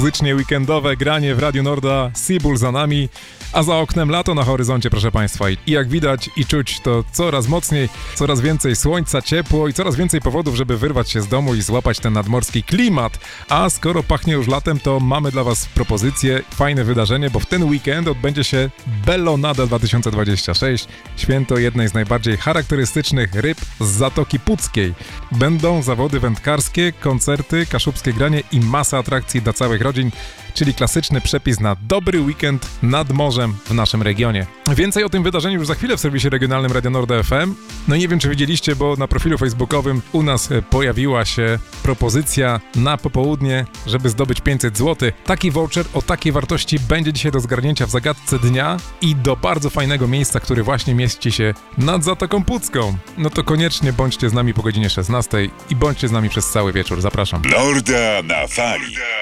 muzycznie weekendowe granie w Radiu Norda, Seabull za nami, a za oknem lato na horyzoncie, proszę Państwa. I jak widać i czuć, to coraz mocniej, coraz więcej słońca, ciepło i coraz więcej powodów, żeby wyrwać się z domu i złapać ten nadmorski klimat. A skoro pachnie już latem, to mamy dla Was propozycję, fajne wydarzenie, bo w ten weekend odbędzie się Bellonada 2026, święto jednej z najbardziej charakterystycznych ryb z Zatoki Puckiej. Będą zawody wędkarskie, koncerty, kaszubskie granie i masa atrakcji dla całych rodzin, czyli klasyczny przepis na dobry weekend nad morzem w naszym regionie. Więcej o tym wydarzeniu już za chwilę w serwisie regionalnym Radio Norda FM. No nie wiem, czy widzieliście, bo na profilu facebookowym u nas pojawiła się propozycja na popołudnie, żeby zdobyć 500 zł. Taki voucher o takiej wartości będzie dzisiaj do zgarnięcia w zagadce dnia i do bardzo fajnego miejsca, który właśnie mieści się nad Zatoką Pucką. No to koniecznie bądźcie z nami po godzinie 16 i bądźcie z nami przez cały wieczór. Zapraszam. Norda na fali.